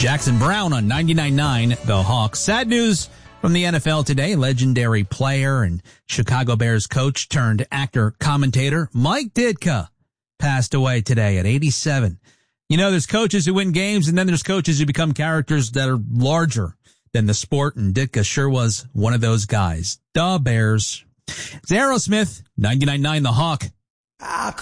Jackson Brown on 99.9 The Hawk. Sad news from the NFL today. Legendary player and Chicago Bears coach turned actor commentator Mike Ditka passed away today at 87. You know, there's coaches who win games, and then there's coaches who become characters that are larger than the sport, and Ditka sure was one of those guys. The Bears. It's Aerosmith, 99.9 The Hawk.